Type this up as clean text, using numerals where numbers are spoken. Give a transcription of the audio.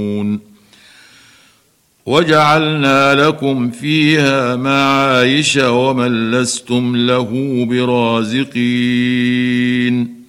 وجعلنا لكم فيها معايش ومن لستم له برازقين